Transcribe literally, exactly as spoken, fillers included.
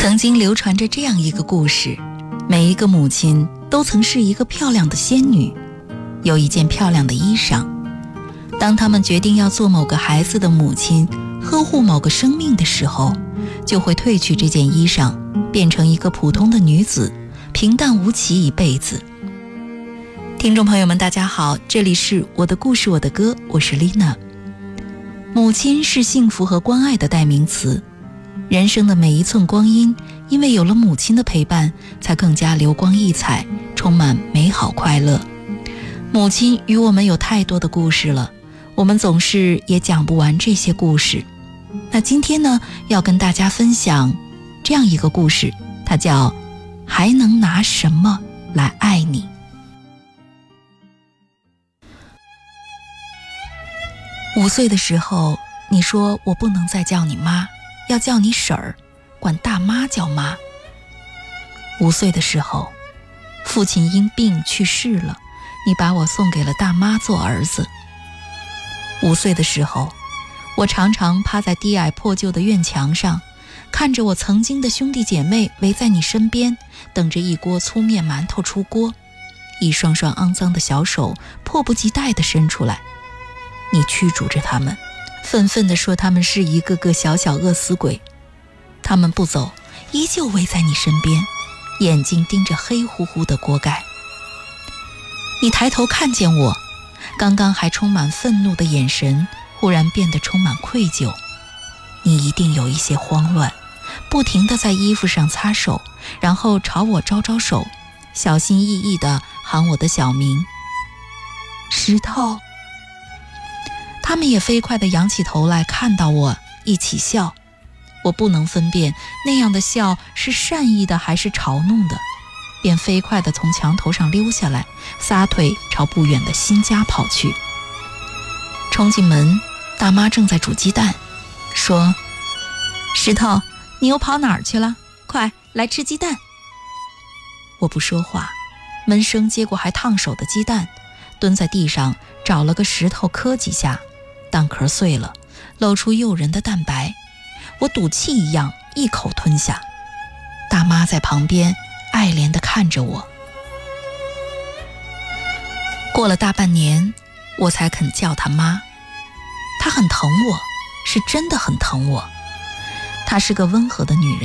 曾经流传着这样一个故事，每一个母亲都曾是一个漂亮的仙女，有一件漂亮的衣裳。当她们决定要做某个孩子的母亲，呵护某个生命的时候，就会褪去这件衣裳，变成一个普通的女子，平淡无奇一辈子。听众朋友们大家好，这里是我的故事我的歌，我是丽娜。母亲是幸福和关爱的代名词，人生的每一寸光阴，因为有了母亲的陪伴，才更加流光溢彩，充满美好快乐。母亲与我们有太多的故事了，我们总是也讲不完这些故事。那今天呢，要跟大家分享这样一个故事，它叫还能拿什么来爱你。五岁的时候，你说我不能再叫你妈，要叫你婶儿，管大妈叫妈。五岁的时候，父亲因病去世了，你把我送给了大妈做儿子。五岁的时候，我常常趴在低矮破旧的院墙上，看着我曾经的兄弟姐妹围在你身边，等着一锅粗面馒头出锅，一双双肮脏的小手迫不及待地伸出来，你驱逐着他们，愤愤地说他们是一个个小小饿死鬼。他们不走，依旧围在你身边，眼睛盯着黑乎乎的锅盖。你抬头看见我，刚刚还充满愤怒的眼神忽然变得充满愧疚。你一定有一些慌乱，不停地在衣服上擦手，然后朝我招招手，小心翼翼地喊我的小名，石头。他们也飞快地仰起头来，看到我一起笑。我不能分辨那样的笑是善意的还是嘲弄的，便飞快地从墙头上溜下来，撒腿朝不远的新家跑去。冲进门，大妈正在煮鸡蛋，说：石头，你又跑哪儿去了？快来吃鸡蛋。我不说话，闷声接过还烫手的鸡蛋，蹲在地上找了个石头磕几下，蛋壳碎了，露出诱人的蛋白。我赌气一样一口吞下。大妈在旁边爱怜地看着我。过了大半年，我才肯叫她妈。她很疼我，是真的很疼我。她是个温和的女人，